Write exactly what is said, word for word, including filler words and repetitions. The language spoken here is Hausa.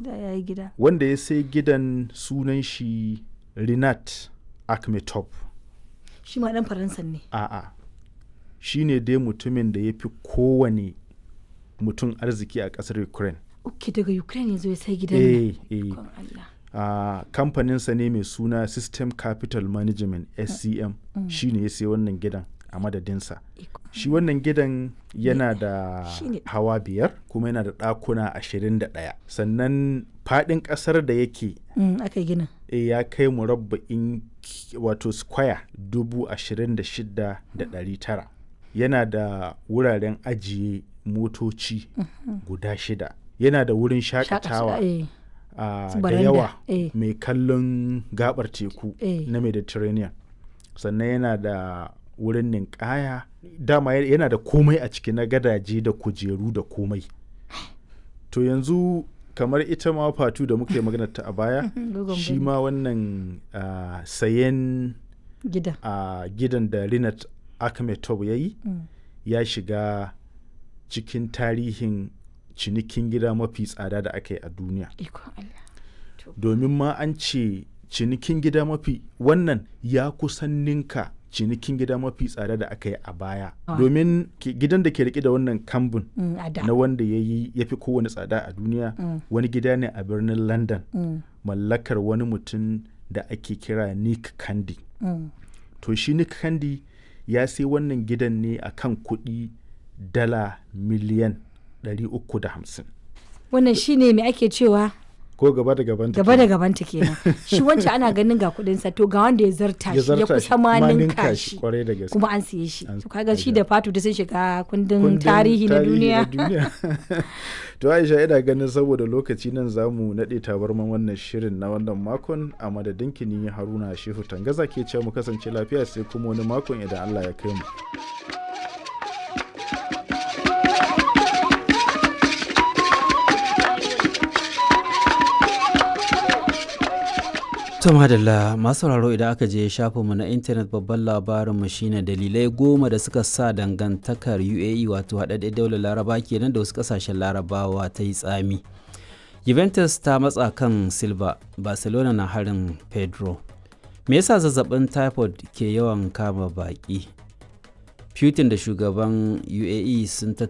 gida ya yi gida. Wanda ya sai gidan sunan shi Rinat Akhmetov. Shi ma ɗan Faransa ne. A'a, shi ne dai mutumin da ya fi kowane mutum arziki a ƙasar Ukraine. Uke daga Ukraine ya zo ya sai gidan Eh, eh. nan. Ikon Allah. Uh, kamfaninsa ne mai suna System Capital Management S C M shi ne ya sai wannan gidan a madadinsa. Shi wannan gidan yana da Shine. hawa biyar kuma yana da ɗakuna ashirin da ɗaya. Sannan faɗin ƙasar da yake Mm, aka yi ginin. e, ya kai murabba'in ki- wato square dubu ashirin da shida da ɗari tara. Yana da wuraren ajiye motoci guda shida. Yana da wurin shakatawa. Eh. Uh, Su da baranda, yawa eh. mai kallon gabar teku Eh. na Mediterranean. Sannan yana da wurin ninkaya, dama ya- yana da komai a ciki na gadaje da kujeru da komai. To yanzu kamar ita ma fatu da muke magana ta a baya Dogon shi biri. ma wannan uh, sayen Gida. uh, gidan da Rinat Akhmetov ya yi Mm. ya shiga cikin tarihin cinikin gida mafi tsada da aka yi a duniya. Ikon Allah. To. Domin ma an ce cinikin gida mafi wannan ya kusan ninka cinikin gida mafi tsada da aka yi a baya. Ah. Domin ke- gidan da ke rike da wannan kambun Mm, a da. na wanda ya yi ya fi kowane tsada a duniya Mm. wani gida ne a birnin London Mm, mallakar wani mutum da ake kira Nick Candy. mm. To shi Nick Candy ya sai wannan gidan ne a kan kuɗi dala miliyan ɗari uku da hamsin. Wannan shi ne mai ake cewa Ko gaba da gaban ta gaba da kenan. gabanta kenan. Shi wancan ana ganin ga kuɗinsa to ga wanda ya zarta Ya shi ya zarta kusa ma ma ninka shi. kwarai da gaske. Kuma an siye shi. An- To kaga shi an- da fatu da sun shiga kundin Kundin tarihi na duniya. duniya. To Aisha ina ganin saboda lokaci nan za mu naɗe tabarman wannan shirin na wannan makon a madadin kini Haruna Shehu Tangaza ke ce mu kasance lafiya sai kuma wani makon idan Allah ya kai mu. To madalla masu sauraro idan aka je shafinmu na intanet babban labarinmu shine dalilai goma da suka sa dangantakar U A E wato haɗaɗɗen daular laraba kenan da wasu ƙasashen larabawa ta yi tsami. Juventus ta matsa kan Silva, Barcelona na harin Pedro. Me yasa zazzabin typhoid ke yawan kama baƙi? Putin da shugaban U A E sun